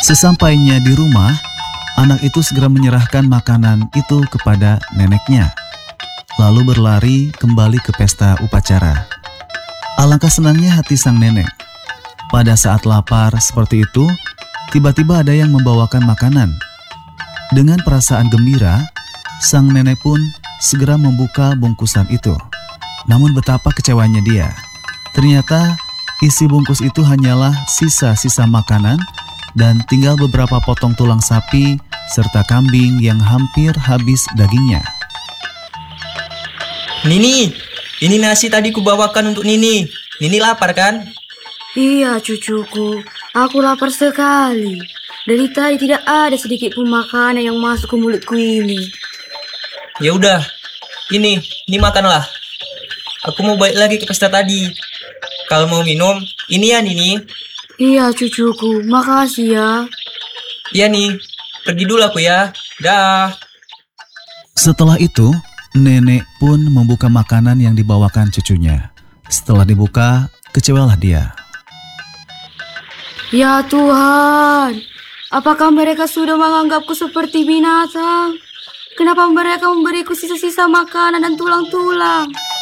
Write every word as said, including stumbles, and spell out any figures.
Sesampainya di rumah, anak itu segera menyerahkan makanan itu kepada neneknya, lalu berlari kembali ke pesta upacara. Alangkah senangnya hati sang nenek. Pada saat lapar seperti itu, tiba-tiba ada yang membawakan makanan. Dengan perasaan gembira, sang nenek pun segera membuka bungkusan itu. Namun betapa kecewanya dia. Ternyata isi bungkus itu hanyalah sisa-sisa makanan dan tinggal beberapa potong tulang sapi serta kambing yang hampir habis dagingnya. Nini, ini nasi tadi kubawakan untuk Nini. Nini lapar kan? Iya cucuku, aku lapar sekali. Dari tadi tidak ada sedikit pun makanan yang masuk ke mulutku ini. Ya udah, ini, ini makanlah. Aku mau balik lagi ke pesta tadi. Kalau mau minum, ini ya Nini. Iya cucuku, makasih ya. Iya nih, pergi dulu aku ya. Dah. Setelah itu, nenek pun membuka makanan yang dibawakan cucunya. Setelah dibuka, kecewalah dia. Ya Tuhan, apakah mereka sudah menganggapku seperti binatang? Kenapa mereka memberiku sisa-sisa makanan dan tulang-tulang?